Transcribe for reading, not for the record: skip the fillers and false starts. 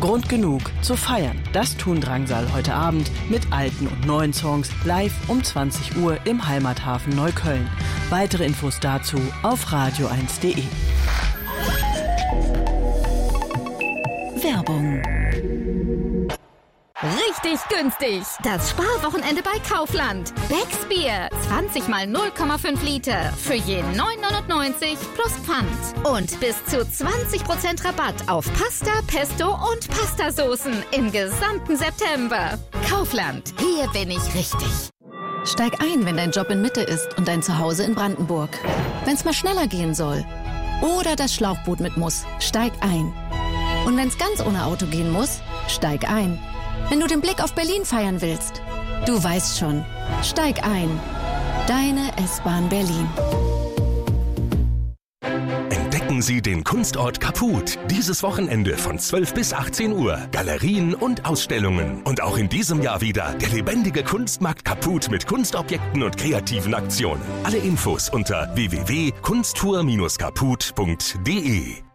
Grund genug zu feiern. Das tun Drangsal heute Abend mit alten und neuen Songs live um 20 Uhr im Heimathafen Neukölln. Weitere Infos dazu auf radio1.de. Werbung. Richtig günstig. Das Sparwochenende bei Kaufland. Becks Bier. 20 mal 0,5 Liter. Für je 9,99 plus Pfand. Und bis zu 20% Rabatt auf Pasta, Pesto und Pastasoßen im gesamten September. Kaufland. Hier bin ich richtig. Steig ein, wenn dein Job in Mitte ist und dein Zuhause in Brandenburg. Wenn's mal schneller gehen soll. Oder das Schlauchboot mit muss. Steig ein. Und wenn's ganz ohne Auto gehen muss, steig ein. Wenn du den Blick auf Berlin feiern willst, du weißt schon, steig ein. Deine S-Bahn Berlin. Entdecken Sie den Kunstort Kaput. Dieses Wochenende von 12 bis 18 Uhr. Galerien und Ausstellungen. Und auch in diesem Jahr wieder der lebendige Kunstmarkt Kaput mit Kunstobjekten und kreativen Aktionen. Alle Infos unter www.kunsttour-kaput.de.